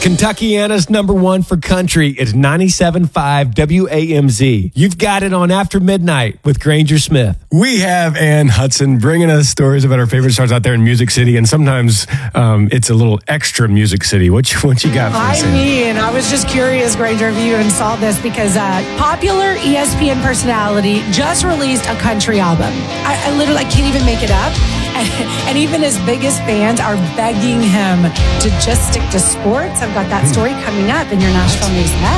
Kentuckiana's number one for country is 97.5 WAMZ. You've got it on After Midnight with Granger Smith. We have Ann Hudson bringing us stories about our favorite stars out there in Music City, and sometimes it's a little extra Music City. What you got for us, Ann? I was just curious, Granger, if you even saw this, because popular ESPN personality just released a country album. I literally can't even make it up. And even his biggest fans are begging him to just stick to sports. I've got that story coming up in your Nashville News Now.